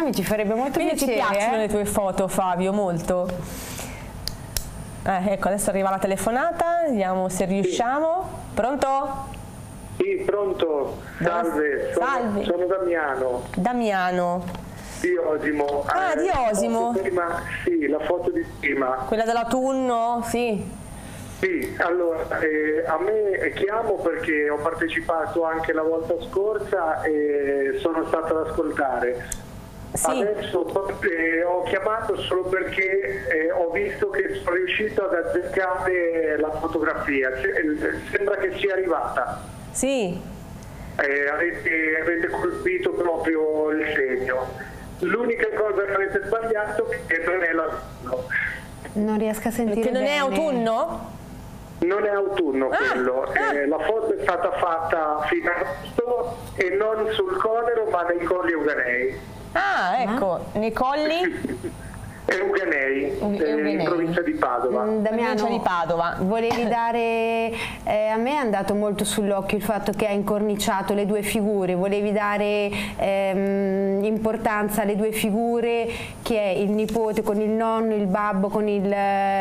ci farebbe molto Quindi piacere. ci piacciono le tue foto, Fabio, molto. Ecco, adesso arriva la telefonata, vediamo se riusciamo. Pronto? Sì, pronto. Salve. Salve. Sono Damiano. Damiano. Di Osimo. Ah, di Osimo. Sì, la foto di prima. Quella dell'autunno? Sì. Sì, allora, a me chiamo perché ho partecipato anche la volta scorsa e sono stato ad ascoltare. Sì. Adesso ho chiamato solo perché ho visto che sono riuscito ad azzeccare la fotografia. Sembra che sia arrivata. Sì. Avete colpito proprio il segno. L'unica cosa che avete sbagliato è che non è l'autunno. Non riesco a sentire Perché non bene. è autunno? Non è autunno quello. La foto è stata fatta fino a agosto e non sul Conero ma nei Colli Euganei. Ah, ecco, nei colli? Euganei, Euganei. in provincia di Padova. Damiano, di Padova. volevi dare, a me è andato molto sull'occhio il fatto che ha incorniciato le due figure, volevi dare importanza alle due figure, che è il nipote con il nonno, il babbo con il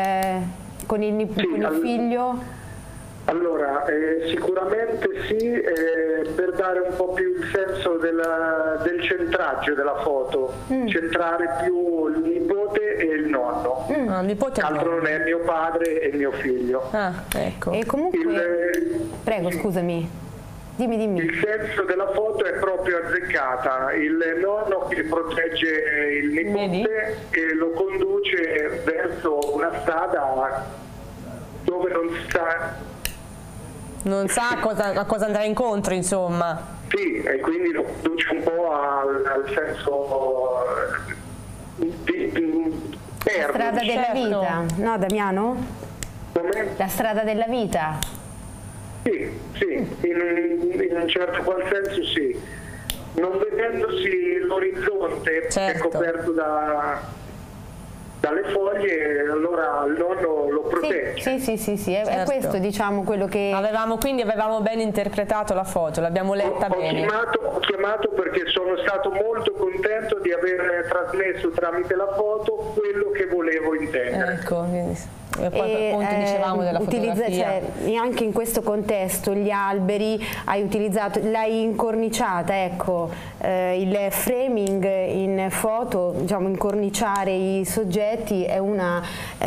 figlio? Allora, sicuramente sì, per dare un po' più il senso del centraggio della foto, centrare più il nipote e il nonno. Il nipote Altro non è mio padre e mio figlio. Ah, ecco. E comunque, prego, scusami, dimmi. Il senso della foto è proprio azzeccata, il nonno che protegge il nipote e lo conduce verso una strada dove non sa a cosa andrà incontro, insomma. Sì, e quindi lo conduce un po' al senso di La strada della vita, no Damiano? Come? La strada della vita. Sì, in un certo qual senso sì. Non vedendosi l'orizzonte che è coperto dalle foglie, allora il nonno lo protegge. Sì, è Certo. questo, diciamo, quello che... Quindi avevamo ben interpretato la foto, l'abbiamo letta bene. Ho chiamato perché sono stato molto contento di aver trasmesso tramite la foto quello che volevo intendere. Ecco, e poi appunto dicevamo della fotografia. Anche in questo contesto gli alberi l'hai incorniciata, ecco, il framing in foto, diciamo, incorniciare i soggetti è una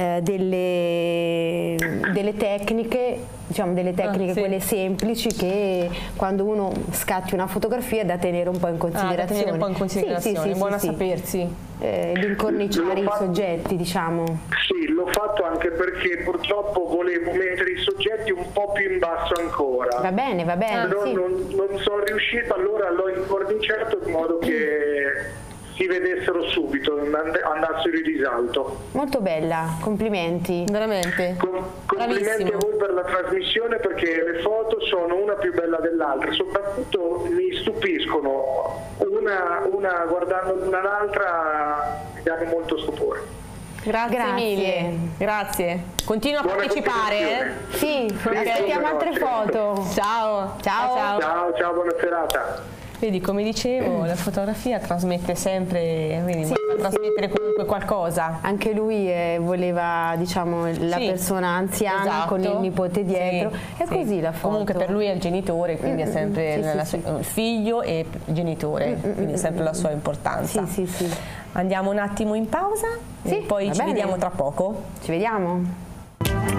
delle tecniche, diciamo, sì. quelle semplici, che quando uno scatti una fotografia è da tenere un po' in considerazione. Sì, buona sapersi. Di incorniciare i soggetti, diciamo. Sì, l'ho fatto anche perché purtroppo volevo mettere i soggetti un po' più in basso ancora. Va bene. Però Sì. non sono riuscito, allora l'ho incorniciato in modo che si vedessero subito, andassero in risalto. Molto bella, complimenti. Veramente. Complimenti a voi per la trasmissione, perché le foto sono una più bella dell'altra, soprattutto mi stupiscono, una guardando l'una l'altra mi danno molto stupore. Grazie mille. Grazie. Continua a Buona partecipare. Sì, aspettiamo altre foto. Ciao. Ciao, buona serata. Vedi, come dicevo, la fotografia trasmette sempre, vedi, trasmettere comunque qualcosa. Anche lui voleva, diciamo, la persona anziana, esatto, con il nipote dietro. È così la foto. Comunque per lui è il genitore, quindi è sempre il figlio e il genitore, quindi sempre la sua importanza. Sì. Andiamo un attimo in pausa e poi ci vediamo tra poco. Ci vediamo.